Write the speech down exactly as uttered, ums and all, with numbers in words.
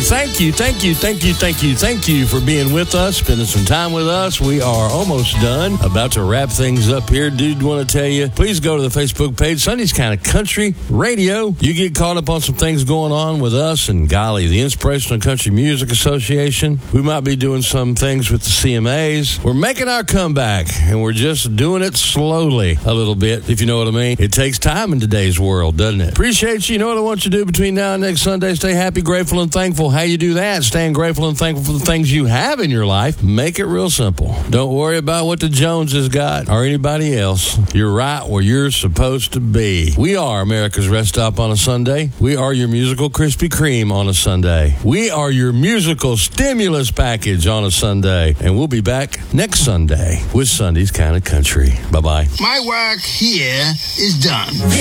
thank you, thank you, thank you, thank you, thank you for being with us, spending some time with us. We are almost done, about to wrap things up here. Dude, want to tell you, please go to the Facebook page, Sunday's Kind of Country Radio. You get caught up on some things going on with us and, golly, the Inspirational Country Music Association. We might be doing some things with the C M As. We're making our comeback, and we're just doing it slowly a little bit, if you know what I mean. It takes time in today's world, doesn't it? Appreciate you. You know what I want you to do between now and next Sunday? Stay happy, grateful, and thankful. How you do that? Staying grateful and thankful for the things you have in your life. Make it real simple. Don't worry about what the Joneses got or anybody else. You're right where you're supposed to be. We are America's Rest Stop on a Sunday. We are your musical Krispy Kreme on a Sunday. We are your musical stimulus package on a Sunday. And we'll be back next Sunday with Sunday's Kind of Country. Bye-bye. My work here is done.